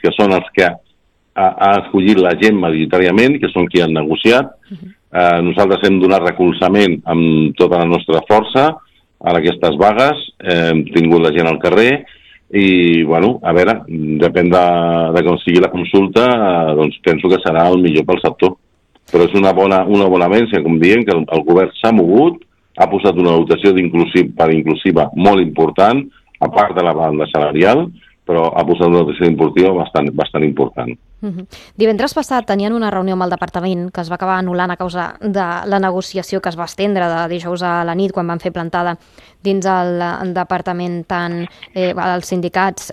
que són els que ha escollit la gent majoritàriament, que són qui han negociat. Nosaltres hem donat recolzament amb tota la nostra força a aquestes vagues, hem tingut la gent al carrer i, bueno, a veure, depèn de com sigui la consulta, doncs penso que serà el millor pel sector. Però és una bona avència, com diem, que el govern s'ha mogut, ha posat una dotació per inclusiva molt important, a part de la banda salarial, però ha posat una dotació importiva bastant important. Divendres passat tenien una reunió amb el departament que es va acabar anul·lant a causa de la negociació que es va estendre de dijous a la nit quan van fer plantada dins el departament tant els sindicats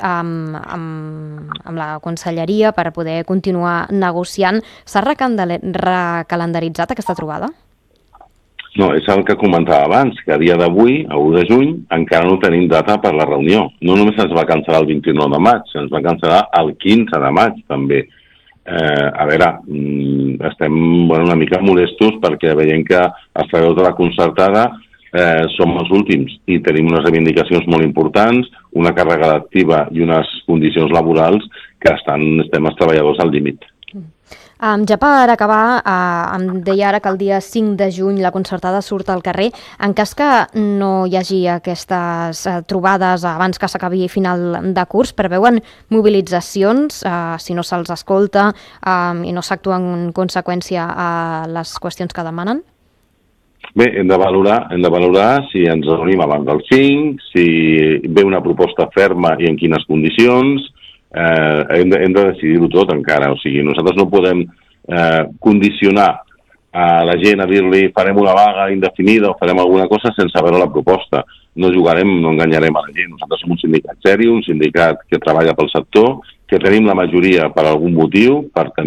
amb la conselleria per poder continuar negociant. S'ha recalendaritzat aquesta trobada? No, és el que comentava abans, que a dia d'avui, a 1 de juny, encara no tenim data per la reunió. No només se'ns va cancel·lar el 29 de maig, se'ns va cancel·lar el 15 de maig, també. A veure, estem una mica molestos perquè veiem que els treballadors de la concertada som els últims i tenim unes reivindicacions molt importants, una càrrega lectiva i unes condicions laborals que estem els treballadors al límit. Ja per acabar, em deia ara que el dia 5 de juny la concertada surt al carrer. En cas que no hi hagi aquestes trobades abans que s'acabi final de curs, preveuen mobilitzacions si no se'ls escolta i no s'actua en conseqüència a les qüestions que demanen? Bé, hem de valorar si ens reunim abans del 5, si ve una proposta ferma i en quines condicions. Hem de decidir-ho tot encara, o sigui, nosaltres no podem condicionar a la gent a dir-li farem una vaga indefinida o farem alguna cosa sense veure la proposta. No jugarem, no enganyarem a la gent. Nosaltres som un sindicat seri, un sindicat que treballa pel sector, que tenim la majoria per algun motiu,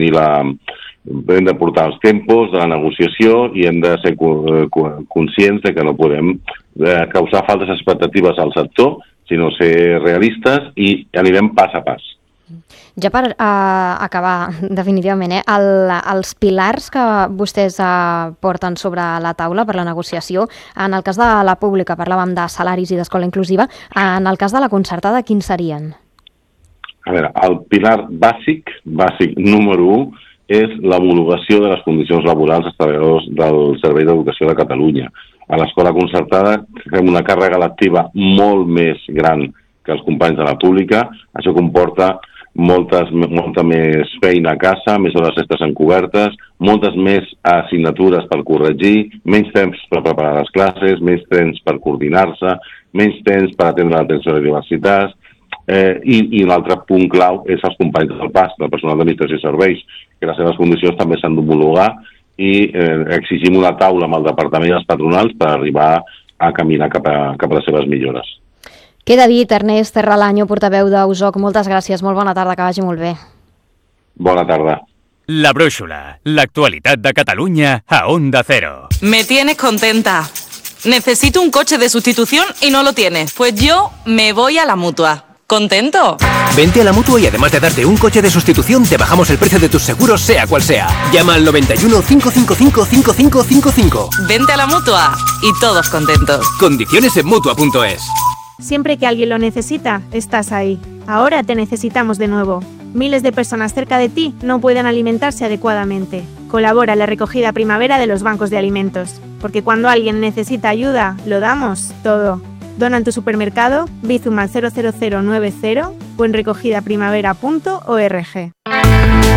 hem de portar els tempos de la negociació i hem de ser conscients de que no podem causar faltes expectatives al sector, sinó ser realistes i anirem pas a pas. Ja per acabar, definitivament, els pilars que vostès porten sobre la taula per la negociació, en el cas de la pública parlàvem de salaris i d'escola inclusiva, en el cas de la concertada, quins serien? A veure, el pilar bàsic número 1, és l'homologació de les condicions laborals dels treballadors del Servei d'Educació de Catalunya. A l'escola concertada fem una càrrega lectiva molt més gran que els companys de la pública. Això comporta molta més feina a casa, més hores extres encobertes, moltes més assignatures per corregir, menys temps per preparar les classes, menys temps per coordinar-se, menys temps per atendre l'atenció a les diversitats. I un altre punt clau és els companys del PAS, del personal d'administració i serveis, que les seves condicions també s'han d'homologar i exigim una taula amb el departament i els patronals per arribar a caminar cap a les seves millores. Queda dit, Ernest Serralaño, portaveu d'USOC. Moltes gràcies, molt bona tarda, que vagi molt bé. Bona tarda. La Brúixola, l'actualitat de Catalunya a Onda Cero. Me tienes contenta. Necesito un coche de sustitución y no lo tienes. Pues yo me voy a la Mutua. ¿Contento? Vente a la Mutua y además de darte un coche de sustitución, te bajamos el precio de tus seguros, sea cual sea. Llama al 91 555 5555. Vente a la Mutua y todos contentos. Condiciones en Mutua.es. Siempre que alguien lo necesita, estás ahí. Ahora te necesitamos de nuevo. Miles de personas cerca de ti no pueden alimentarse adecuadamente. Colabora en la recogida primavera de los bancos de alimentos. Porque cuando alguien necesita ayuda, lo damos todo. Dona en tu supermercado, Bizum al 00090 o en recogidaprimavera.org.